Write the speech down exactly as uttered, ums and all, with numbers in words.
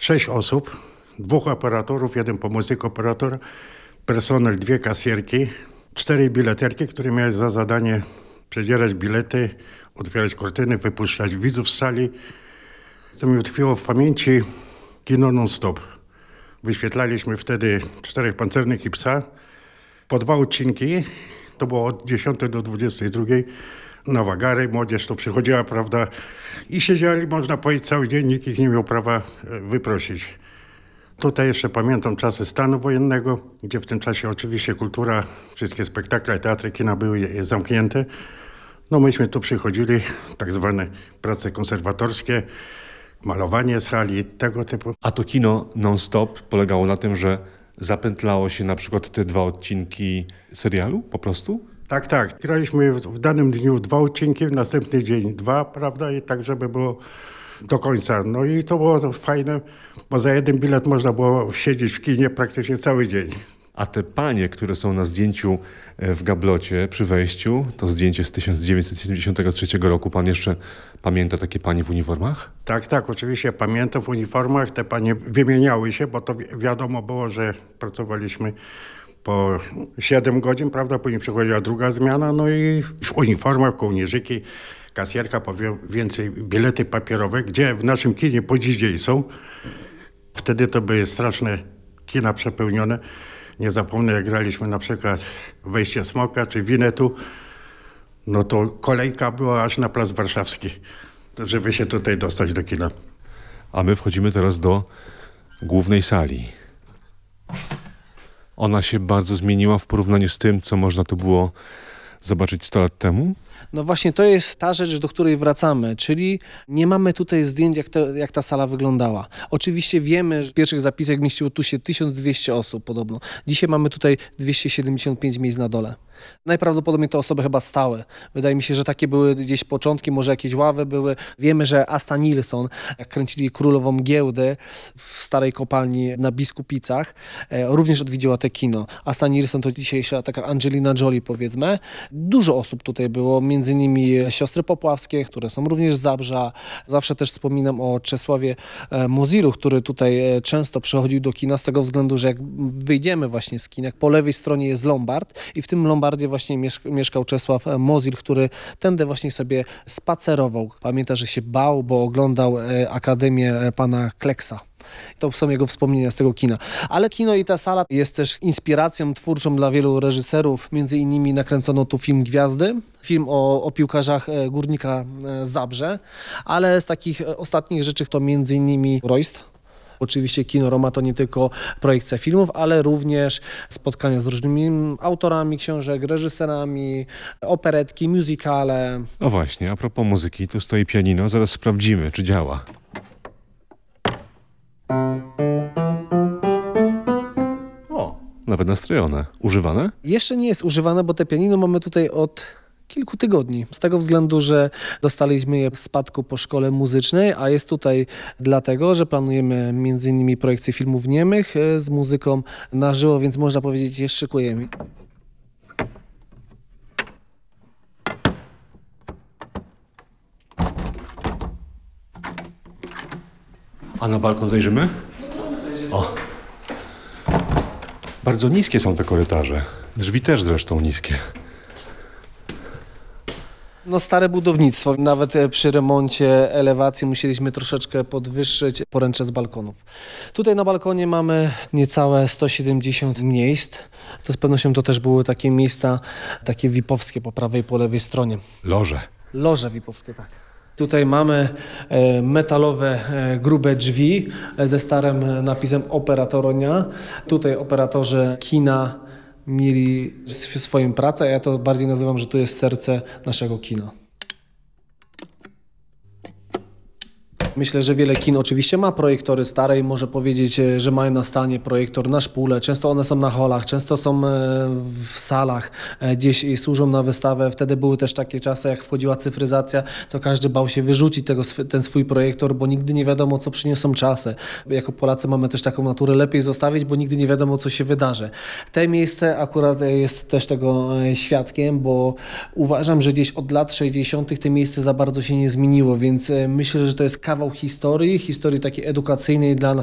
sześć osób, dwóch operatorów, jeden pomocnik operatora, personel, dwie kasjerki, cztery bileterki, które miały za zadanie przedzierać bilety, otwierać kurtyny, wypuszczać widzów z sali. Co mi utkwiło w pamięci, kino non-stop. Wyświetlaliśmy wtedy Czterech Pancernych i Psa. Po dwa odcinki, to było od dziesiątej do dwudziestej drugiej, na wagary, młodzież to przychodziła, prawda, i siedzieli, można powiedzieć, cały dzień, nikt ich nie miał prawa wyprosić. Tutaj jeszcze pamiętam czasy stanu wojennego, gdzie w tym czasie oczywiście kultura, wszystkie spektakle, teatry, kina były zamknięte. No myśmy tu przychodzili, tak zwane prace konserwatorskie, malowanie z hali, tego typu. A to kino non-stop polegało na tym, że zapętlało się na przykład te dwa odcinki serialu po prostu? Tak, tak. Graliśmy w danym dniu dwa odcinki, w następny dzień dwa, prawda, i tak, żeby było do końca. No i to było fajne, bo za jeden bilet można było siedzieć w kinie praktycznie cały dzień. A te panie, które są na zdjęciu w gablocie przy wejściu, to zdjęcie z tysiąc dziewięćset siedemdziesiątego trzeciego roku, pan jeszcze pamięta takie panie w uniformach? Tak, tak, oczywiście pamiętam w uniformach. Te panie wymieniały się, bo to wi- wiadomo było, że pracowaliśmy po siedem godzin, prawda, później przychodziła druga zmiana, no i w uniformach, kołnierzyki, kasjerka powie więcej bilety papierowe, gdzie w naszym kinie po dziś dzień są. Wtedy to były straszne kina przepełnione. Nie zapomnę, jak graliśmy na przykład Wejście Smoka czy Winetu, no to kolejka była aż na Plac Warszawski, żeby się tutaj dostać do kina. A my wchodzimy teraz do głównej sali. Ona się bardzo zmieniła w porównaniu z tym, co można tu było zobaczyć sto lat temu? No właśnie to jest ta rzecz, do której wracamy, czyli nie mamy tutaj zdjęć, jak, te, jak ta sala wyglądała. Oczywiście wiemy, że w pierwszych zapisach mieściło tu się tysiąc dwieście osób podobno. Dzisiaj mamy tutaj dwieście siedemdziesiąt pięć miejsc na dole. Najprawdopodobniej te osoby chyba stałe. Wydaje mi się, że takie były gdzieś początki, może jakieś ławy były. Wiemy, że Asta Nilsson, jak kręcili Królową Giełdę w starej kopalni na Biskupicach, e, również odwiedziła te kino. Asta Nilsson to dzisiejsza taka Angelina Jolie, powiedzmy. Dużo osób tutaj było, między innymi siostry Popławskie, które są również z Zabrza. Zawsze też wspominam o Czesławie e, Moziru, który tutaj e, często przychodził do kina z tego względu, że jak wyjdziemy właśnie z kina, po lewej stronie jest Lombard i w tym Lombardzie właśnie mieszk- mieszkał Czesław Mozil, który tędy właśnie sobie spacerował. Pamięta, że się bał, bo oglądał e, Akademię e, pana Kleksa. To są jego wspomnienia z tego kina. Ale kino i ta sala jest też inspiracją twórczą dla wielu reżyserów. Między innymi nakręcono tu film Gwiazdy, film o, o piłkarzach e, Górnika e, Zabrze, ale z takich e, ostatnich rzeczy to między innymi Royst. Oczywiście Kino Roma to nie tylko projekcja filmów, ale również spotkania z różnymi autorami książek, reżyserami, operetki, musicale. No właśnie, a propos muzyki, tu stoi pianino, zaraz sprawdzimy, czy działa. O, nawet nastrojone. Używane? Jeszcze nie jest używane, bo te pianino mamy tutaj od kilku tygodni. Z tego względu, że dostaliśmy je w spadku po szkole muzycznej, a jest tutaj dlatego, że planujemy między innymi projekcję filmów niemych z muzyką na żywo, więc można powiedzieć, je szykujemy. A na balkon zajrzymy? O. Bardzo niskie są te korytarze. Drzwi też zresztą niskie. No stare budownictwo, nawet przy remoncie elewacji musieliśmy troszeczkę podwyższyć poręcze z balkonów. Tutaj na balkonie mamy niecałe sto siedemdziesiąt miejsc. To z pewnością to też były takie miejsca, takie wipowskie po prawej i po lewej stronie. Loże. Loże wipowskie, tak. Tutaj mamy e, metalowe, e, grube drzwi e, ze starym napisem Operatoronia. Tutaj operatorzy kina mieli sw- swoją pracę, a ja to bardziej nazywam, że to jest serce naszego kina. Myślę, że wiele kin oczywiście ma projektory stare i może powiedzieć, że mają na stanie projektor na szpule. Często one są na holach, często są w salach, gdzieś służą na wystawę. Wtedy były też takie czasy, jak wchodziła cyfryzacja, to każdy bał się wyrzucić tego, ten swój projektor, bo nigdy nie wiadomo, co przyniosą czasy. Jako Polacy mamy też taką naturę, lepiej zostawić, bo nigdy nie wiadomo, co się wydarzy. Te miejsce akurat jest też tego świadkiem, bo uważam, że gdzieś od lat sześćdziesiątych te miejsce za bardzo się nie zmieniło, więc myślę, że to jest kawał historii, historii takiej edukacyjnej dla nas.